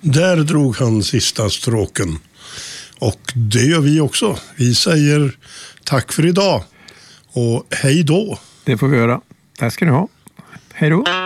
Där drog han sista stråken. Och det gör vi också. Vi säger tack för idag och hej då. Det får vi göra. Tack ska ni ha. Hej då.